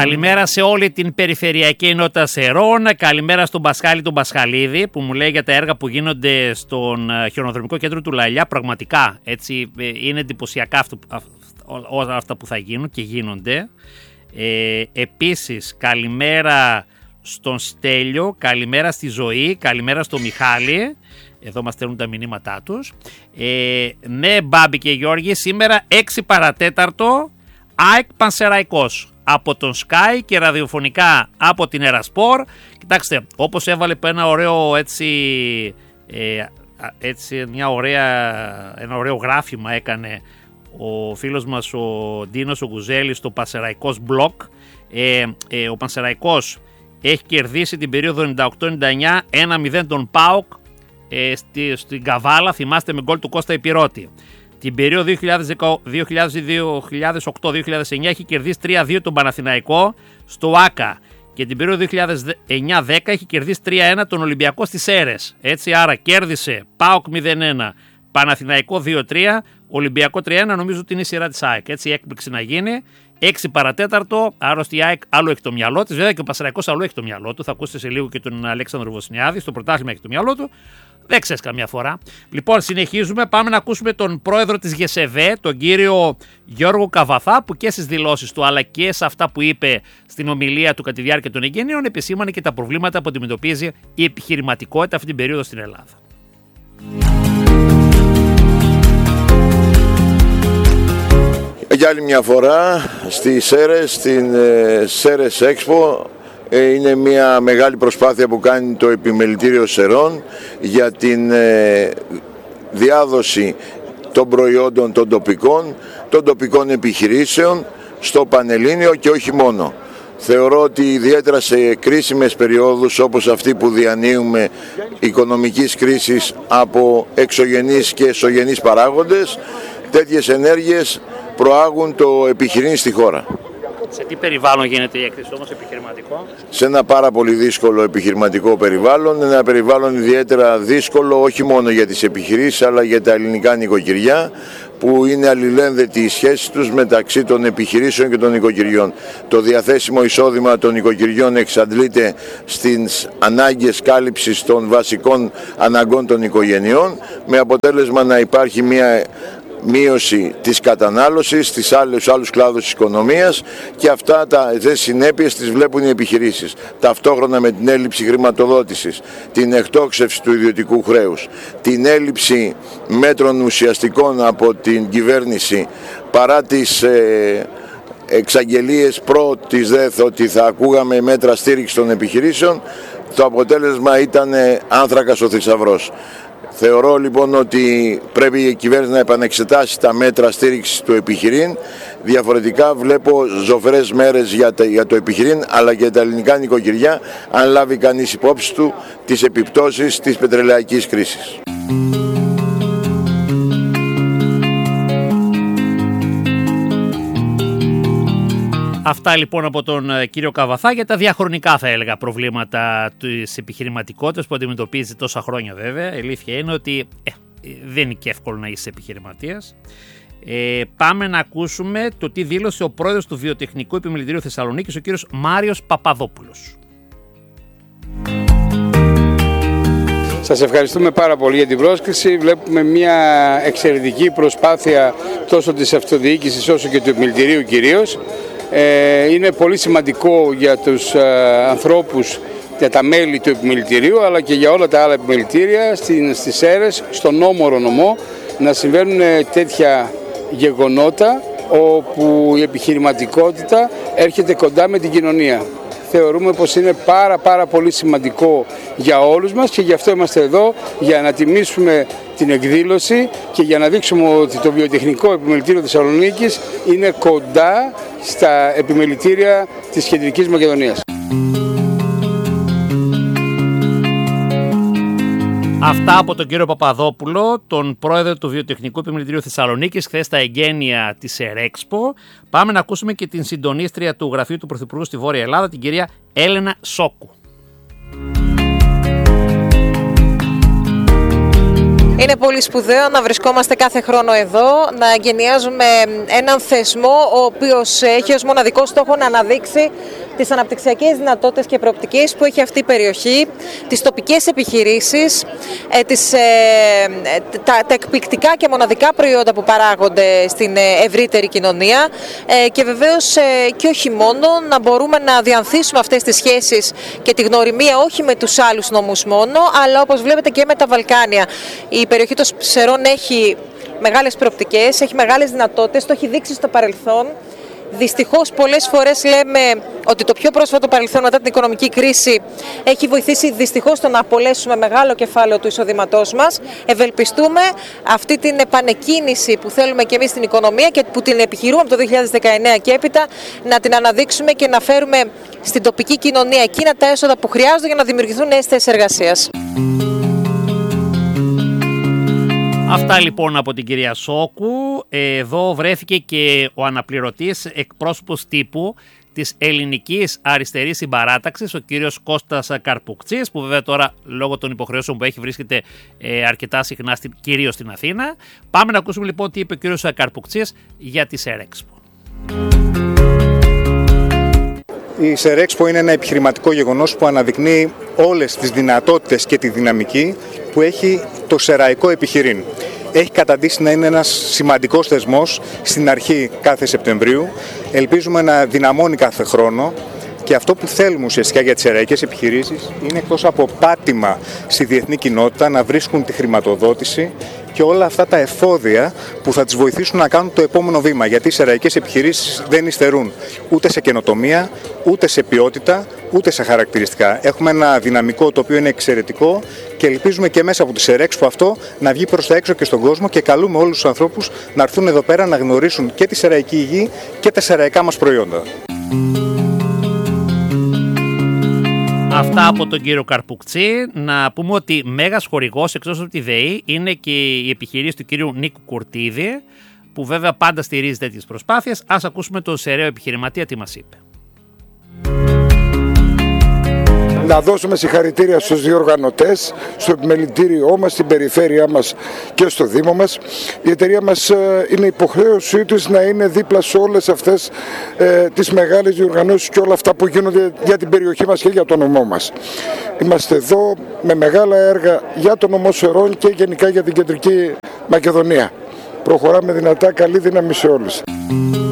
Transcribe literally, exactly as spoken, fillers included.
Καλημέρα σε όλη την περιφερειακή ενότητα Σερών. Καλημέρα στον Πασχάλη τον Πασχαλίδη που μου λέει για τα έργα που γίνονται στον χιονοδρομικό κέντρο του Λαλιά. Πραγματικά έτσι είναι εντυπωσιακά αυτό, όλα αυτά που θα γίνουν και γίνονται. Ε, επίσης καλημέρα στον Στέλιο, καλημέρα στη Ζωή, καλημέρα στο Μιχάλη. Εδώ μας στέλνουν τα μηνύματά τους. Ε, ναι Μπάμπη και Γιώργη, σήμερα έξι παρατέταρτο ΑΕΚ Πανσεραϊκός από τον Sky και ραδιοφωνικά από την Ερασπορ. Κοιτάξτε, όπως έβαλε ένα ωραίο έτσι, ε, έτσι μια ωραία, ένα ωραίο γράφημα έκανε ο φίλος μας ο Ντίνος ο Γουζέλης στο Πανσεραϊκός Blog. Ε, ε, ο Πανσεραϊκός έχει κερδίσει την περίοδο ενενήντα οκτώ ενενήντα εννιά ένα μηδέν τον ΠΑΟΚ ε, στη, στην Καβάλα, θυμάστε, με γκολ του Κώστα Υπηρώτη. Την περίοδο δύο χιλιάδες οκτώ δύο χιλιάδες εννιά έχει κερδίσει τρία δύο τον Παναθηναϊκό στο ΆΚΑ και την περίοδο δύο χιλιάδες εννιά δέκα έχει κερδίσει τρία ένα τον Ολυμπιακό στις Σέρρες. Έτσι, άρα κέρδισε ΠΑΟΚ μηδέν ένα, Παναθηναϊκό δύο τρία, Ολυμπιακό τρία ένα, νομίζω ότι είναι η σειρά της ΑΕΚ. Έτσι, η έκπληξη να γίνει. έξι παρατέταρτο, άρρωστη η ΑΕΚ άλλο έχει το μυαλό της. Βέβαια και ο Πανσεραϊκός άλλο έχει το μυαλό του. Θα ακούσετε σε λίγο και τον Αλέξανδρο Βοσνιάδη. Στο πρωτάθλημα έχει το μυαλό του. Δεν ξέρεις καμιά φορά. Λοιπόν, συνεχίζουμε. Πάμε να ακούσουμε τον πρόεδρο της ΓΕΣΕΒΕ, τον κύριο Γιώργο Καβαθά, που και στις δηλώσεις του αλλά και σε αυτά που είπε στην ομιλία του κατά τη διάρκεια των εγγενείων επισήμανε και τα προβλήματα που αντιμετωπίζει η επιχειρηματικότητα αυτή την περίοδο στην Ελλάδα. Για άλλη μια φορά στις Σέρρες, στην Σέρρες Expo, είναι μια μεγάλη προσπάθεια που κάνει το Επιμελητήριο Σερών για την διάδοση των προϊόντων των τοπικών, των τοπικών επιχειρήσεων στο Πανελλήνιο και όχι μόνο. Θεωρώ ότι ιδιαίτερα σε κρίσιμες περιόδους όπως αυτή που διανύουμε οικονομικής κρίσης από εξωγενείς και εσωγενείς παράγοντες, τέτοιες ενέργειες προάγουν το επιχειρήν στη χώρα. Σε τι περιβάλλον γίνεται η έκθεση όμως, επιχειρηματικό? Σε ένα πάρα πολύ δύσκολο επιχειρηματικό περιβάλλον, ένα περιβάλλον ιδιαίτερα δύσκολο όχι μόνο για τις επιχειρήσεις αλλά για τα ελληνικά νοικοκυριά, που είναι αλληλένδετη η σχέση τους μεταξύ των επιχειρήσεων και των νοικοκυριών. Το διαθέσιμο εισόδημα των νοικοκυριών εξαντλείται στις ανάγκες κάλυψης των βασικών αναγκών των οικογενειών, με αποτέλεσμα να υπάρχει μια μείωση της κατανάλωσης στις άλλους, άλλους κλάδους της οικονομίας, και αυτά τα συνέπειες τις βλέπουν οι επιχειρήσεις. Ταυτόχρονα με την έλλειψη χρηματοδότησης, την εκτόξευση του ιδιωτικού χρέους, την έλλειψη μέτρων ουσιαστικών από την κυβέρνηση, παρά τις ε, εξαγγελίες προ της ΔΕΘ ότι θα ακούγαμε μέτρα στήριξη των επιχειρήσεων, το αποτέλεσμα ήταν άνθρακας ο θησαυρός. Θεωρώ λοιπόν ότι πρέπει η κυβέρνηση να επανεξετάσει τα μέτρα στήριξης του επιχειρήν. Διαφορετικά βλέπω ζωφερές μέρες για, τα, για το επιχειρήν αλλά και τα ελληνικά νοικοκυριά, αν λάβει κανείς υπόψη του τις επιπτώσεις της πετρελαϊκής κρίσης. Αυτά λοιπόν από τον κύριο Καβαθά για τα διαχρονικά, θα έλεγα, προβλήματα της επιχειρηματικότητας που αντιμετωπίζει τόσα χρόνια βέβαια. Η αλήθεια είναι ότι ε, δεν είναι και εύκολο να είσαι επιχειρηματίας. Ε, πάμε να ακούσουμε το τι δήλωσε ο πρόεδρος του Βιοτεχνικού Επιμελητηρίου Θεσσαλονίκης, ο κύριος Μάριος Παπαδόπουλος. Σας ευχαριστούμε πάρα πολύ για την πρόσκληση. Βλέπουμε μια εξαιρετική προσπάθεια τόσο της αυτοδιοίκησης όσο και του επιμελητηρίου κυρίως. Είναι πολύ σημαντικό για τους ανθρώπους, για τα μέλη του επιμελητηρίου αλλά και για όλα τα άλλα επιμελητήρια στις Σέρρες, στον Όμορο νομό, να συμβαίνουν τέτοια γεγονότα όπου η επιχειρηματικότητα έρχεται κοντά με την κοινωνία. Θεωρούμε πως είναι πάρα πάρα πολύ σημαντικό για όλους μας και γι' αυτό είμαστε εδώ, για να τιμήσουμε την εκδήλωση και για να δείξουμε ότι το Βιοτεχνικό Επιμελητήριο Θεσσαλονίκης είναι κοντά στα επιμελητήρια της Κεντρικής Μακεδονίας. Αυτά από τον κύριο Παπαδόπουλο, τον πρόεδρο του Βιοτεχνικού Επιμελητηρίου Θεσσαλονίκης, χθες στα εγγένεια της Ερέξπο. Πάμε να ακούσουμε και την συντονίστρια του Γραφείου του Πρωθυπουργού στη Βόρεια Ελλάδα, την κυρία Έλενα Σόκου. Είναι πολύ σπουδαίο να βρισκόμαστε κάθε χρόνο εδώ, να εγκαινιάζουμε έναν θεσμό ο οποίος έχει ως μοναδικό στόχο να αναδείξει τις αναπτυξιακές δυνατότητες και προοπτικές που έχει αυτή η περιοχή, τις τοπικές επιχειρήσεις, τις, ε, τα, τα εκπληκτικά και μοναδικά προϊόντα που παράγονται στην ευρύτερη κοινωνία ε, και βεβαίως ε, και όχι μόνο, να μπορούμε να διανθίσουμε αυτές τις σχέσεις και τη γνωριμία όχι με τους άλλους νόμους μόνο, αλλά όπως βλέπετε και με τα Βαλκάνια. Η περιοχή των Σερών έχει μεγάλες προοπτικές, έχει μεγάλες δυνατότητες, το έχει δείξει στο παρελθόν. Δυστυχώς πολλές φορές λέμε ότι το πιο πρόσφατο παρελθόν μετά την οικονομική κρίση έχει βοηθήσει δυστυχώς στο να απολέσουμε μεγάλο κεφάλαιο του εισοδήματός μας. Ευελπιστούμε αυτή την επανεκκίνηση που θέλουμε και εμείς στην οικονομία και που την επιχειρούμε από το δύο χιλιάδες δεκαεννέα και έπειτα να την αναδείξουμε και να φέρουμε στην τοπική κοινωνία εκείνα τα έσοδα που χρειάζονται για να δημιουργηθούν νέες θέσεις εργασίας. Αυτά λοιπόν από την κυρία Σόκου. Εδώ βρέθηκε και ο αναπληρωτής εκπρόσωπος τύπου της ελληνικής αριστερής συμπαράταξης, ο κύριος Κώστας Καρπουκτσής, που βέβαια τώρα λόγω των υποχρεώσεων που έχει βρίσκεται ε, αρκετά συχνά, στην, κυρίως στην Αθήνα. Πάμε να ακούσουμε λοιπόν τι είπε ο κύριος Καρπουκτσής για τη Σερέξπο. Η Σερέξπο είναι ένα επιχειρηματικό γεγονός που αναδεικνύει όλες τις δυνατότητες και τη δυναμική που έχει το σεραϊκό επιχειρήν. Έχει καταντήσει να είναι ένας σημαντικός θεσμός στην αρχή κάθε Σεπτεμβρίου. Ελπίζουμε να δυναμώνει κάθε χρόνο και αυτό που θέλουμε ουσιαστικά για τις σεραϊκές επιχειρήσεις είναι εκτός από πάτημα στη διεθνή κοινότητα να βρίσκουν τη χρηματοδότηση και όλα αυτά τα εφόδια που θα τις βοηθήσουν να κάνουν το επόμενο βήμα. Γιατί οι σεραϊκές επιχειρήσεις δεν υστερούν ούτε σε καινοτομία, ούτε σε ποιότητα, ούτε σε χαρακτηριστικά. Έχουμε ένα δυναμικό το οποίο είναι εξαιρετικό και ελπίζουμε και μέσα από τη Σερέξπο αυτό να βγει προς τα έξω και στον κόσμο και καλούμε όλους τους ανθρώπους να έρθουν εδώ πέρα να γνωρίσουν και τη σεραϊκή γη και τα σεραϊκά μας προϊόντα. Αυτά από τον κύριο Καρπουκτσή. Να πούμε ότι μέγας χορηγός εκτός από τη ΔΕΗ είναι και η επιχειρήση του κύριου Νίκου Κουρτίδη, που βέβαια πάντα στηρίζει τέτοιες προσπάθειες. Ας ακούσουμε τον σεραίο επιχειρηματία τι μας είπε. Να δώσουμε συγχαρητήρια στους διοργανωτές, στο επιμελητήριό μας, στην περιφέρειά μας και στο Δήμο μας. Η εταιρεία μας είναι υποχρέωσή της να είναι δίπλα σε όλες αυτές ε, τις μεγάλες διοργανώσεις και όλα αυτά που γίνονται για την περιοχή μας και για τον νομό μας. Είμαστε εδώ με μεγάλα έργα για τον νομό Σερών και γενικά για την Κεντρική Μακεδονία. Προχωράμε δυνατά, καλή δύναμη σε όλους.